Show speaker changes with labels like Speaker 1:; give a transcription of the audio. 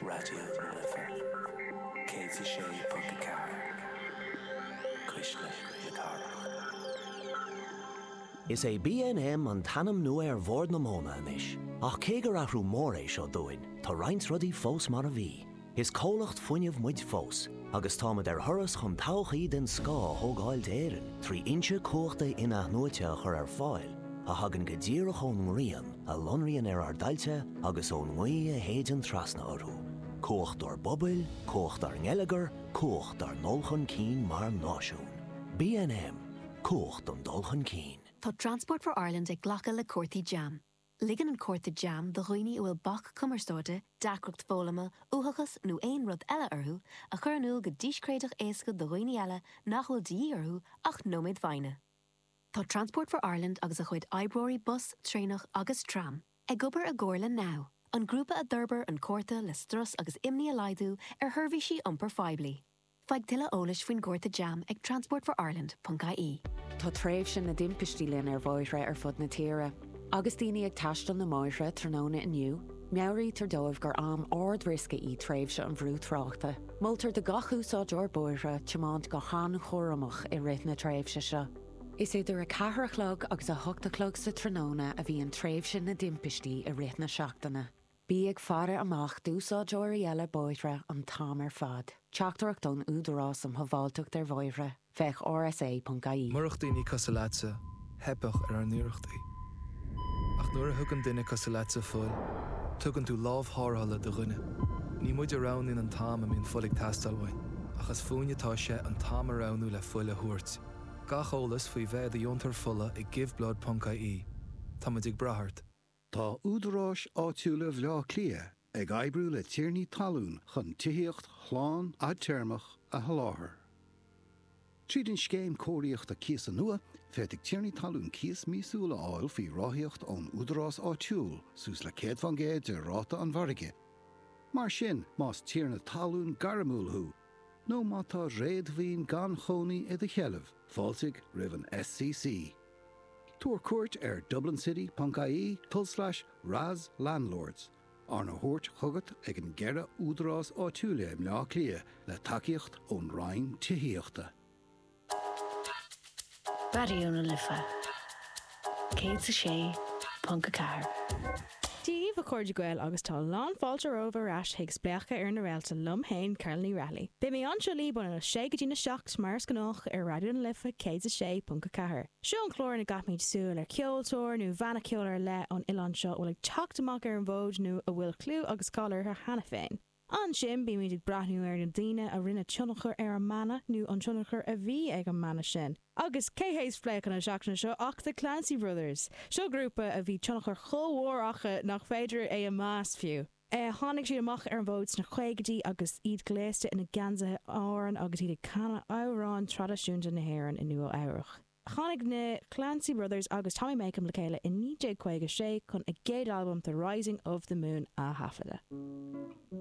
Speaker 1: Radio Lifa. Katie Shea Punkacar. Krishna Yatar.
Speaker 2: Is é B&M an tanam nua bhór na móna anis. Ach cégar ahrú mór é seo dúin, tá roinnt rudí fós mar a bhí. Is cólacht fuinneamh muid fós, agus támad thuras chun tauchaí den scá thógáil d'éireann, trí inse cóchta ina nuaite chur fáil, a hagan go ddíireach ón ngrian, a lonrian dailte agus ón ngui a héidean trasna orthú. Cócht ar bobil, cócht ar ngelagar, cócht ar nolchan cín mar náisiún. B&M, cócht an dulchan cín.
Speaker 3: Tá Transport for Ireland ag ghlacha le cuairtaí jam. Ligan an cuairta jam do dhaoine bhfuil bach cumarstóide, dacrocht fólama, uthachas nó aon rud eile orthú, a chur anúil go díscréadach éasca do dhaoine eile nach bhfuil dí orthú ach nóméid bhaine. Tá Transport for Ireland agus a chuid oibreoirí bus, trénach agus tram. Ag gobar a gcóirla now. An grúpa a d'urbar an cuairta le strus agus imní a laidú thuirmhí sí iompar faiblí. Feig tuile eolais faoin cuairta jam ag transportforireland.ie.
Speaker 4: Tá tréimh sin na dimpistí linn bhóithre ar fud na tíre. Agus daoine ag taistil na máithre tróna inniu, meabhraí tar dóibh gur am ard risca í tréimhse an bhrú tráchta. Moltar de gachúsáideoir bóithre teamáint go chan chóramach i rith na tréimhse seo. Is idir a cathrachlog agus a thugtachlog sa tróna a bhí an tréimhse na dimpistí i rith na seachtainna. Bí ag fara amach dúsáideoirí eile bóithre an támar fad. Teachtarach don údarrás am thábháilteach ar bhóithre, feich rsa.ie.
Speaker 5: Marach daoine casalatsa, hebach ar an nuirechtaí. Ach nuair a thugann duine casalatsa fuil, tugann tú lámhthárthala do dhuine. Ní muid arán in an táim am íon fulig tastalhain, achas fúinetá sé an táim aránú le fuil a thuairt. Gach ólas faoi bheith a diontar fulla i giveblod.ie. Tá muid ag brathart.
Speaker 6: Tá údarrás áitiúla bhleá clia ag oibriú le tíornaí talún chun tithaíocht chláán a teirmach a tholáthar. Tríd an scéim cóiríocht a cías an nua, féit ag tíornaí talún cías mísúla áil faoi ráthíocht ón údarrás áitiúil sús le céad fan géad de ráta an bharige. Mar sin más tíorna talún garamúlthú, nó má tá réadmhín gan chonaí i do chealamh, fáilsigh roimh an SCC. Tuair cuairt ar dublincity.ie/Raz Landlords. Arna thuairt chugat ag an ghearra údarrás áitiúla im leá clia le takeíocht ón rainn tithaíochta.
Speaker 7: Radio Lifa. Katie Shea Punkacar.
Speaker 8: Díomh a chuirde gail agus tá lán fáilte over ras hiag spleacha ar na réalta lumhain Carolyn Rally. Bé mé anseo líbon na sé go dtína seacht mars gnách ar Radio Lifa Katie Shea Punkacar. Seo an chlór na gatmid súil ar ceoltóir nó bhana ceolar le an Ilan seo bhfuil ag teachtamach ar an bhóid nó a bhfuil clú agus collar ar hana féin. An sin bí muid ag brathnú ar na daine a rinne tionachar ar an mana nó an tionachar a bhí ag an mana sin. Agus céhéis fleic an seachna seo ach the Clancy Brothers. Seo grúpa a bhí tionachar chomhóracha nach féidir é an más fiú. Tháinig siad amach ar an bhóds na chuigetí agus iad gléiste ina ganzathe áran agus iad canna árán tradiisiúnta na hhéireann in nua áireach. Tháinig na Clancy Brothers agus Tommy Makem le chéile in 1956 chun a géad album The Rising of the Moon a hafada.